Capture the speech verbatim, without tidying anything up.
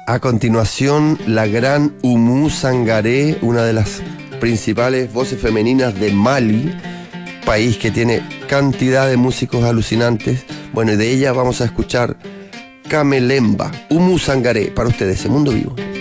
A continuación, la gran Oumou Sangaré, una de las principales voces femeninas de Mali, país que tiene cantidad de músicos alucinantes. Bueno, y de ella vamos a escuchar Kamelemba, Oumou Sangaré, para ustedes, en Mundo Vivo.